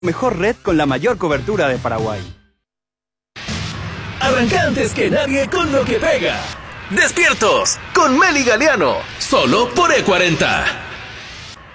Mejor red con la mayor cobertura de Paraguay. Arranca antes que nadie con lo que pega. Despiertos con Meli Galeano, solo por E40.